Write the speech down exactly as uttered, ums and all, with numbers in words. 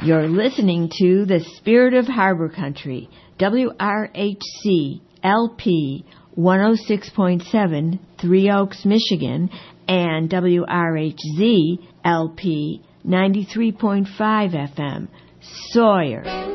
You're listening to The Spirit of Harbor Country, W R H C L P one oh six point seven, Three Oaks, Michigan, and W R H Z L P ninety-three point five F M, Sawyer.